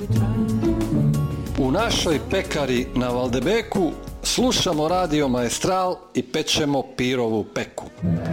U našoj pekari na Valdebeku slušamo Radio Maestral i pečemo pirovu peku.